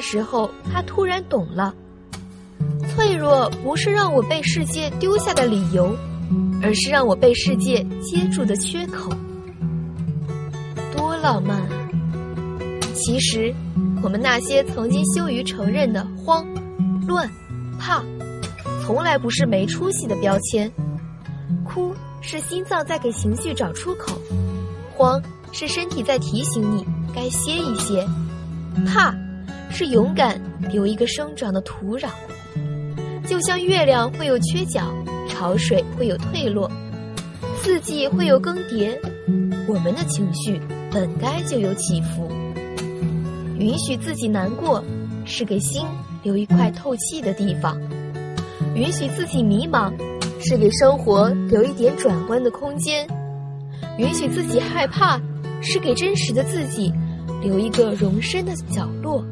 时候，他突然懂了，脆弱不是让我被世界丢下的理由，而是让我被世界接住的缺口。多浪漫啊！其实我们那些曾经羞于承认的慌、乱、怕，从来不是没出息的标签。哭是心脏在给情绪找出口，慌是身体在提醒你该歇一歇，怕是勇敢留一个生长的土壤。就像月亮会有缺角，潮水会有退落，四季会有更迭，我们的情绪本该就有起伏。允许自己难过，是给心留一块透气的地方；允许自己迷茫，是给生活留一点转弯的空间；允许自己害怕，是给真实的自己留一个容身的角落。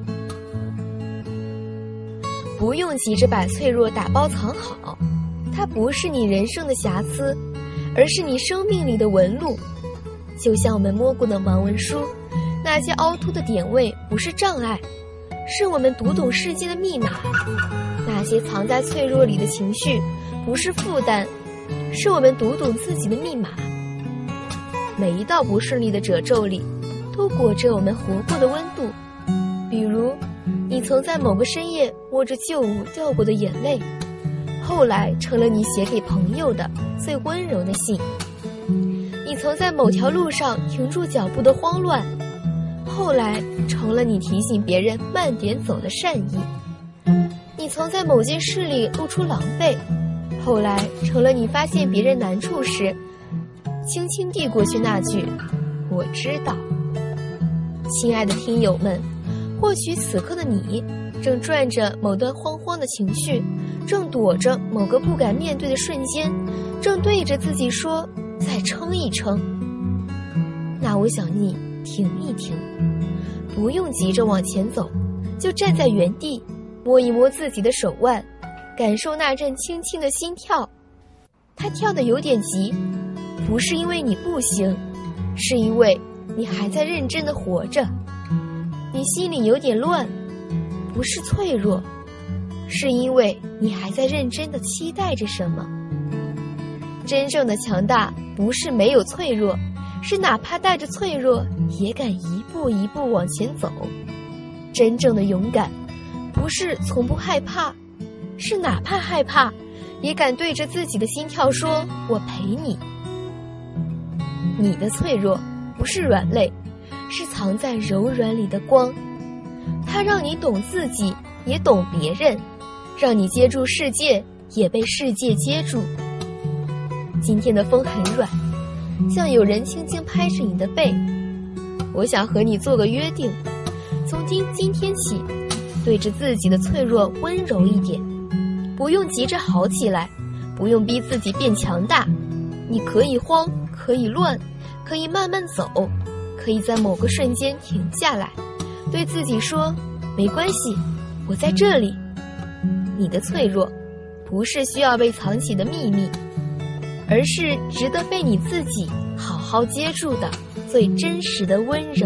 不用急着把脆弱打包藏好，它不是你人生的瑕疵，而是你生命里的纹路。就像我们摸过的盲文书，那些凹凸的点位不是障碍，是我们读懂世界的密码。那些藏在脆弱里的情绪不是负担，是我们读懂自己的密码。每一道不顺利的褶皱里都裹着我们活过的温度。比如你曾在某个深夜摸着旧物掉过的眼泪，后来成了你写给朋友的最温柔的信。你曾在某条路上停住脚步的慌乱，后来成了你提醒别人慢点走的善意。你曾在某件事里露出狼狈，后来成了你发现别人难处时轻轻递过去那句我知道。亲爱的听友们，或许此刻的你正转着某段慌慌的情绪，正躲着某个不敢面对的瞬间，正对着自己说再撑一撑。那我想你停一停，不用急着往前走，就站在原地，摸一摸自己的手腕，感受那阵轻轻的心跳。它跳得有点急，不是因为你不行，是因为你还在认真地活着。你心里有点乱，不是脆弱，是因为你还在认真地期待着什么。真正的强大不是没有脆弱，是哪怕带着脆弱也敢一步一步往前走。真正的勇敢不是从不害怕，是哪怕害怕也敢对着自己的心跳说我陪你。你的脆弱不是软肋，是藏在柔软里的光，它让你懂自己也懂别人，让你接住世界也被世界接住。今天的风很软，像有人轻轻拍着你的背。我想和你做个约定，从今天起，对着自己的脆弱温柔一点，不用急着好起来，不用逼自己变强大。你可以慌，可以乱，可以慢慢走，可以在某个瞬间停下来，对自己说没关系，我在这里。你的脆弱不是需要被藏起的秘密，而是值得被你自己好好接住的最真实的温柔。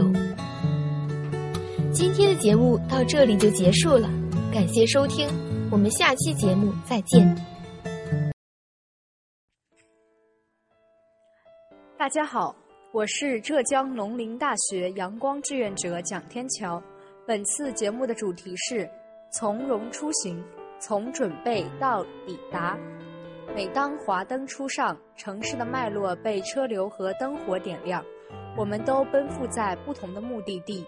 今天的节目到这里就结束了，感谢收听，我们下期节目再见。 大家好，我是浙江农林大学阳光志愿者蒋天桥。本次节目的主题是从容出行，从准备到抵达。每当华灯初上，城市的脉络被车流和灯火点亮，我们都奔赴在不同的目的地。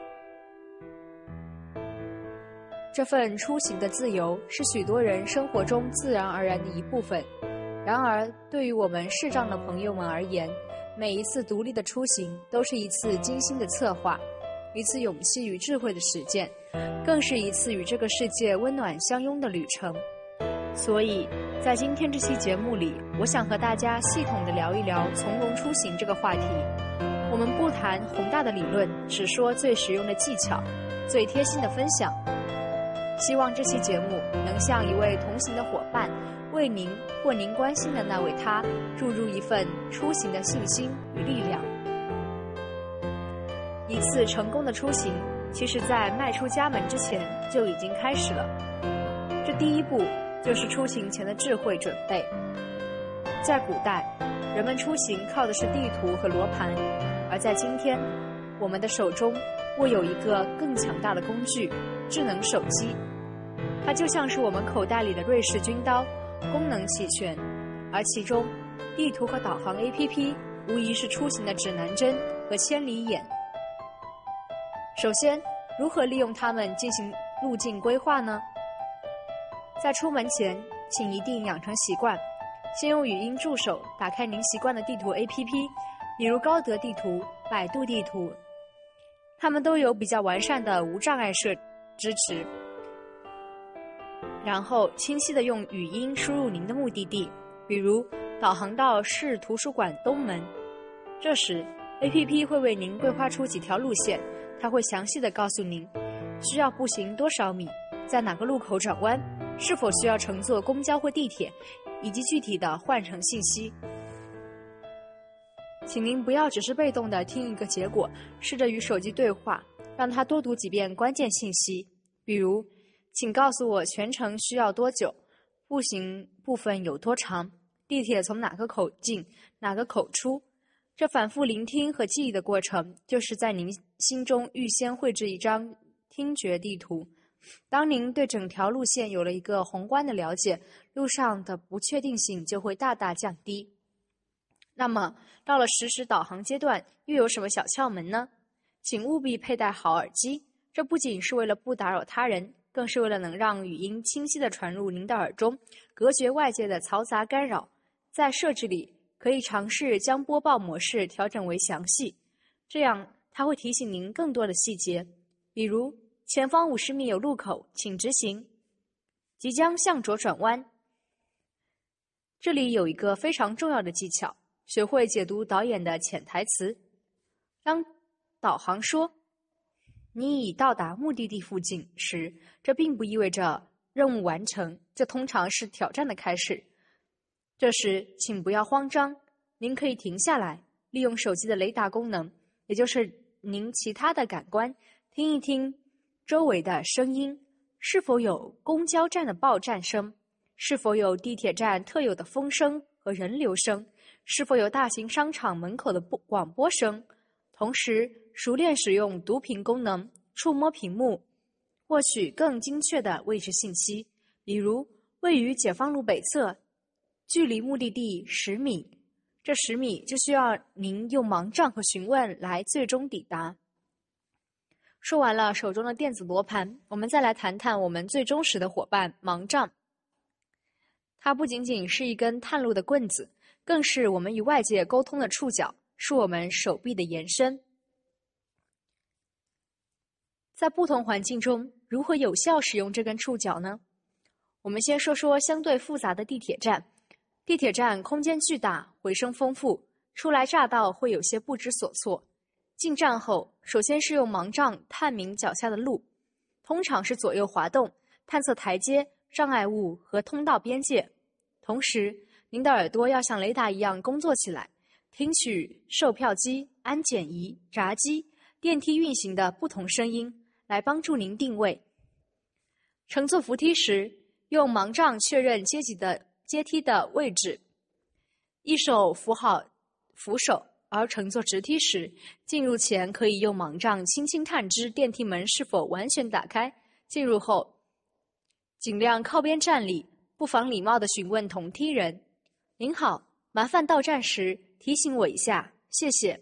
这份出行的自由是许多人生活中自然而然的一部分。然而，对于我们视障的朋友们而言，每一次独立的出行都是一次精心的策划，一次勇气与智慧的实践，更是一次与这个世界温暖相拥的旅程。所以，在今天这期节目里，我想和大家系统地聊一聊从容出行这个话题。我们不谈宏大的理论，只说最实用的技巧，最贴心的分享。希望这期节目能像一位同行的伙伴，为您或您关心的那位他注入一份出行的信心与力量。一次成功的出行其实在迈出家门之前就已经开始了。这第一步就是出行前的智慧准备。在古代，人们出行靠的是地图和罗盘，而在今天，我们的手中握有一个更强大的工具——智能手机。它就像是我们口袋里的瑞士军刀，功能齐全。而其中，地图和导航 APP 无疑是出行的指南针和千里眼。首先，如何利用它们进行路径规划呢？在出门前，请一定养成习惯，先用语音助手打开您习惯的地图 APP， 比如高德地图、百度地图，它们都有比较完善的无障碍设支持。然后清晰地用语音输入您的目的地，比如导航到市图书馆东门。这时 APP 会为您规划出几条路线，它会详细地告诉您需要步行多少米，在哪个路口转弯，是否需要乘坐公交或地铁，以及具体的换乘信息。请您不要只是被动地听一个结果，试着与手机对话，让它多读几遍关键信息，比如请告诉我全程需要多久，步行部分有多长，地铁从哪个口进，哪个口出。这反复聆听和记忆的过程，就是在您心中预先绘制一张听觉地图。当您对整条路线有了一个宏观的了解，路上的不确定性就会大大降低。那么，到了实时导航阶段，又有什么小窍门呢？请务必佩戴好耳机，这不仅是为了不打扰他人，更是为了能让语音清晰地传入您的耳中，隔绝外界的嘈杂干扰。在设置里，可以尝试将播报模式调整为详细，这样它会提醒您更多的细节，比如前方50米有路口，请直行，即将向左转弯。这里有一个非常重要的技巧，学会解读导演的潜台词。当导航说你已到达目的地附近时，这并不意味着任务完成，这通常是挑战的开始。这时请不要慌张，您可以停下来，利用手机的雷达功能，也就是您其他的感官，听一听周围的声音，是否有公交站的报站声，是否有地铁站特有的风声和人流声，是否有大型商场门口的广播声。同时熟练使用读屏功能，触摸屏幕，获取更精确的位置信息，比如位于解放路北侧，距离目的地10米，这10米就需要您用盲杖和询问来最终抵达。说完了手中的电子罗盘，我们再来谈谈我们最忠实的伙伴盲杖。它不仅仅是一根探路的棍子，更是我们与外界沟通的触角，是我们手臂的延伸。在不同环境中，如何有效使用这根触角呢？我们先说说相对复杂的地铁站。地铁站空间巨大，回声丰富，初来乍到会有些不知所措。进站后，首先是用盲杖探明脚下的路，通常是左右滑动，探测台阶、障碍物和通道边界。同时，您的耳朵要像雷达一样工作起来，听取售票机、安检仪、闸机、电梯运行的不同声音，来帮助您定位。乘坐扶梯时，用盲杖确认阶梯的位置，一手扶好扶手；而乘坐直梯时，进入前可以用盲杖轻轻探知电梯门是否完全打开。进入后，尽量靠边站立，不妨礼貌地询问同梯人：“您好，麻烦到站时提醒我一下，谢谢。”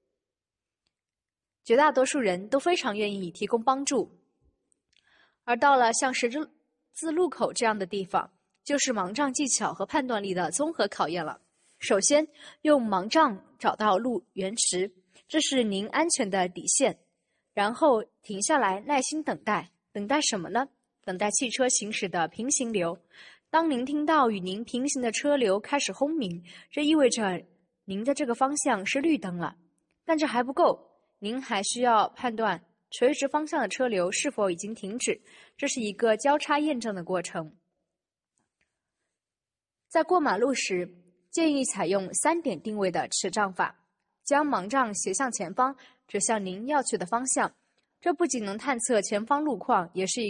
绝大多数人都非常愿意提供帮助。而到了像十字路口这样的地方，就是盲杖技巧和判断力的综合考验了。首先，用盲杖找到路原石，这是您安全的底线。然后停下来，耐心等待。等待什么呢？等待汽车行驶的平行流。当您听到与您平行的车流开始轰鸣，这意味着您的这个方向是绿灯了。但这还不够，您还需要判断垂直方向的车流是否已经停止，这是一个交叉验证的过程。在过马路时，建议采用3点定位的持杖法，将盲杖斜向前方，指向您要去的方向。 这不仅能探测前方路况，也是